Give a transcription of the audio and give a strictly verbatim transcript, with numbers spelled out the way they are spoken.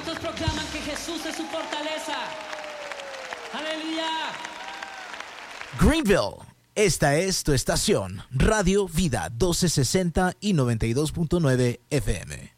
¿Cuántos proclaman que Jesús es su fortaleza? ¡Aleluya! Greenville, esta es tu estación, Radio Vida doce sesenta y noventa y dos punto nueve F M.